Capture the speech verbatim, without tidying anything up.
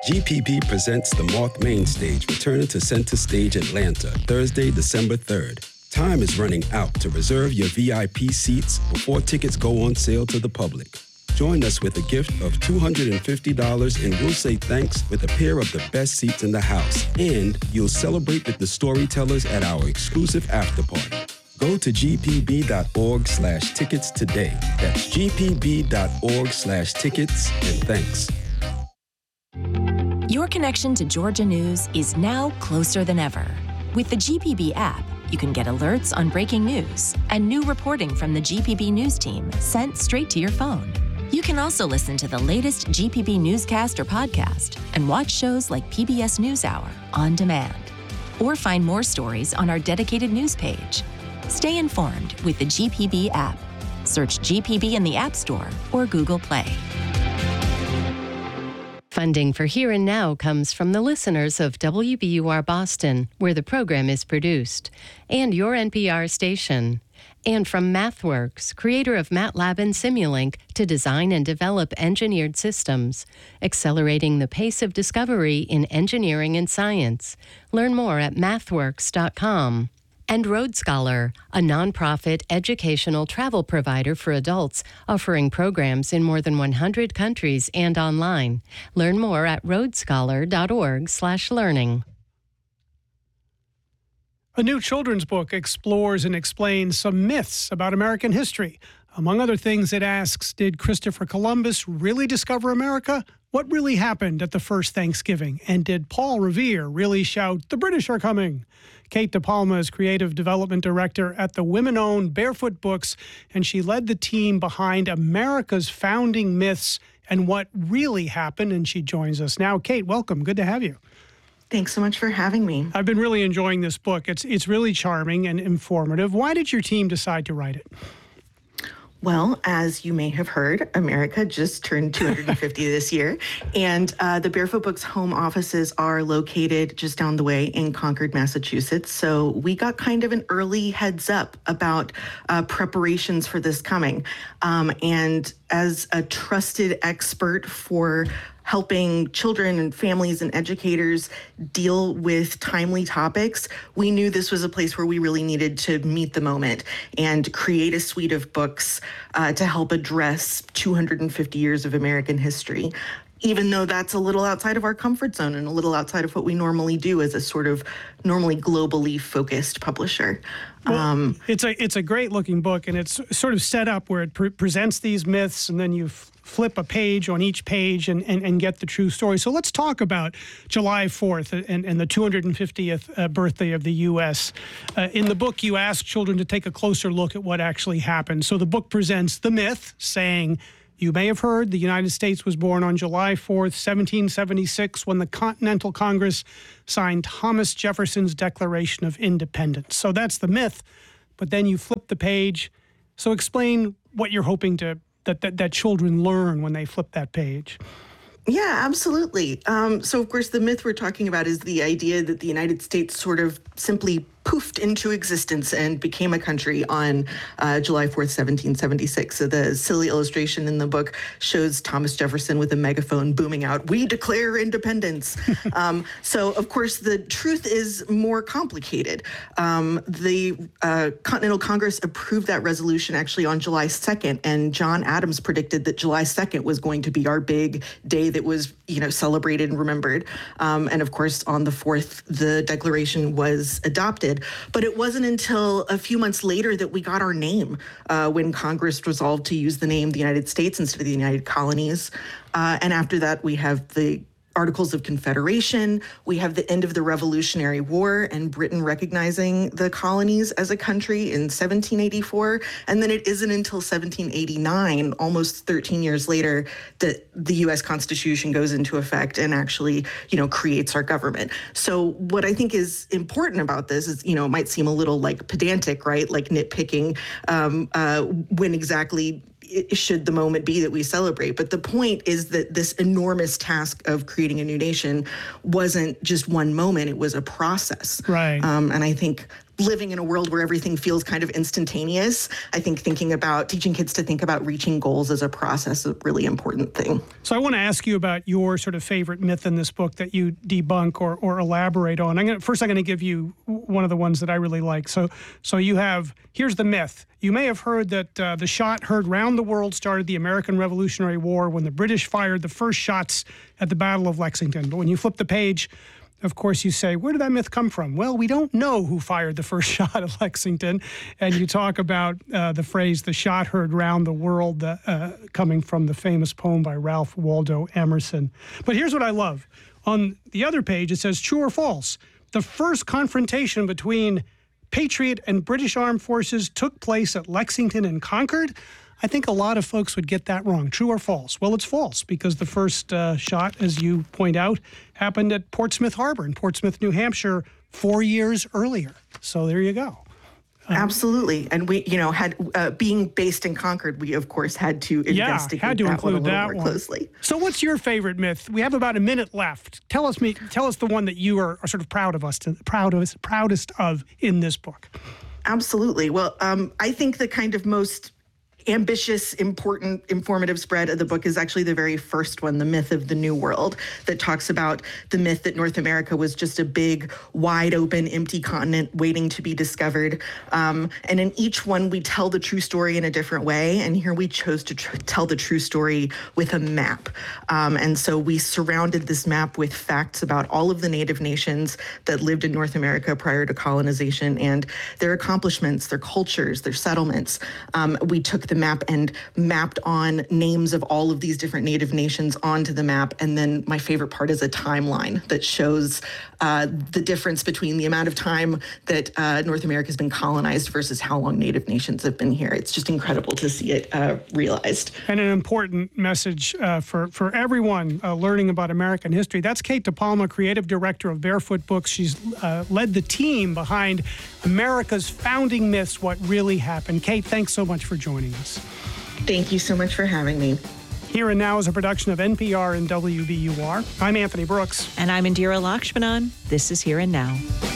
G P B presents the Moth Main Stage, returning to Center Stage Atlanta, Thursday, December third. Time is running out to reserve your V I P seats before tickets go on sale to the public. Join us with a gift of two hundred fifty dollars and we'll say thanks with a pair of the best seats in the house. And you'll celebrate with the storytellers at our exclusive after party. Go to gpb.org slash tickets today. That's gpb.org slash tickets and thanks. Your connection to Georgia News is now closer than ever. With the G P B app, you can get alerts on breaking news and new reporting from the G P B News team sent straight to your phone. You can also listen to the latest G P B newscast or podcast and watch shows like P B S NewsHour on demand. Or find more stories on our dedicated news page. Stay informed with the G P B app. Search G P B in the App Store or Google Play. Funding for Here and Now comes from the listeners of W B U R Boston, where the program is produced, and your N P R station. And from MathWorks, creator of MATLAB and Simulink, to design and develop engineered systems, accelerating the pace of discovery in engineering and science. Learn more at mathworks dot com. And Road Scholar, a nonprofit educational travel provider for adults, offering programs in more than one hundred countries and online. Learn more at roadscholar.org slash learning. A new children's book explores and explains some myths about American history. Among other things, it asks, did Christopher Columbus really discover America? What really happened at the first Thanksgiving? And did Paul Revere really shout, "The British are coming"? Kate DePalma is creative development director at the women-owned Barefoot Books, and she led the team behind America's founding myths and what really happened, and she joins us now. Kate, welcome. Good to have you. Thanks so much for having me. I've been really enjoying this book. It's it's really charming and informative. Why did your team decide to write it? Well, as you may have heard, America just turned two hundred fifty this year, and uh, the Barefoot Books home offices are located just down the way in Concord, Massachusetts. So we got kind of an early heads up about uh, preparations for this coming. Um, and as a trusted expert for helping children and families and educators deal with timely topics, we knew this was a place where we really needed to meet the moment and create a suite of books uh, to help address two hundred fifty years of American history, even though that's a little outside of our comfort zone and a little outside of what we normally do as a sort of normally globally focused publisher. Well, um, it's a it's a great looking book, and it's sort of set up where it pre- presents these myths, and then you f- flip a page on each page and, and, and get the true story. So let's talk about July fourth and, and the two hundred fiftieth uh, birthday of the U S Uh, in the book, you ask children to take a closer look at what actually happened. So the book presents the myth, saying, you may have heard the United States was born on July fourth, seventeen seventy-six, when the Continental Congress signed Thomas Jefferson's Declaration of Independence. So that's the myth, but then you flip the page. So explain what you're hoping to that, that, that children learn when they flip that page. Yeah, absolutely. Um, so, of course, the myth we're talking about is the idea that the United States sort of simply poofed into existence and became a country on uh, July fourth, seventeen seventy-six. So the silly illustration in the book shows Thomas Jefferson with a megaphone booming out, "We declare independence." um, so, of course, the truth is more complicated. Um, the uh, Continental Congress approved that resolution actually on July second, and John Adams predicted that July second was going to be our big day that was, you know, celebrated and remembered. Um, and, of course, on the fourth, the Declaration was adopted. But it wasn't until a few months later that we got our name, uh, when Congress resolved to use the name the United States instead of the United Colonies. Uh, and after that, we have the Articles of Confederation. We have the end of the Revolutionary War and Britain recognizing the colonies as a country in seventeen eighty-four. And then it isn't until seventeen eighty-nine, almost thirteen years later, that the U S Constitution goes into effect and actually, you know, creates our government. So what I think is important about this is, you know, it might seem a little like pedantic, right? Like nitpicking um, uh, when exactly it should the moment be that we celebrate. But the point is that this enormous task of creating a new nation wasn't just one moment, it was a process. Right. Um, and I think living in a world where everything feels kind of instantaneous, I think thinking about teaching kids to think about reaching goals as a process is a really important thing. So I want to ask you about your sort of favorite myth in this book that you debunk or, or elaborate on. I'm gonna, first, I'm going to give you one of the ones that I really like. So, so you have, here's the myth. You may have heard that uh, the shot heard round the world started the American Revolutionary War when the British fired the first shots at the Battle of Lexington. But when you flip the page, of course, you say, where did that myth come from? Well, we don't know who fired the first shot at Lexington. And you talk about uh, the phrase, the shot heard round the world, uh, uh, coming from the famous poem by Ralph Waldo Emerson. But here's what I love. On the other page, it says, true or false? The first confrontation between Patriot and British armed forces took place at Lexington and Concord. I think a lot of folks would get that wrong. True or false? Well, it's false, because the first uh, shot, as you point out, happened at Portsmouth Harbor in Portsmouth, New Hampshire, four years earlier. So there you go. Um, Absolutely. And we, you know, had uh, being based in Concord, we, of course, had to investigate yeah, had to that include one a little that more one. closely. So what's your favorite myth? We have about a minute left. Tell us me, tell us the one that you are, are sort of proud of us, to, proud of us, proudest of in this book. Absolutely. Well, um, I think the kind of most ambitious, important, informative spread of the book is actually the very first one, The Myth of the New World, that talks about the myth that North America was just a big, wide open, empty continent waiting to be discovered. Um, and in each one, we tell the true story in a different way. And here we chose to tr- tell the true story with a map. Um, and so we surrounded this map with facts about all of the native nations that lived in North America prior to colonization and their accomplishments, their cultures, their settlements. Um, we took the map and mapped on names of all of these different native nations onto the map. And then my favorite part is a timeline that shows uh, the difference between the amount of time that uh, North America has been colonized versus how long native nations have been here. It's just incredible to see it uh, realized. And an important message uh, for, for everyone uh, learning about American history. That's Kate DePalma, creative director of Barefoot Books. She's uh, led the team behind America's Founding Myths, What Really Happened. Kate, thanks so much for joining us. Thank you so much for having me. Here and Now is a production of N P R and W B U R. I'm Anthony Brooks. And I'm Indira Lakshmanan. This is Here and Now.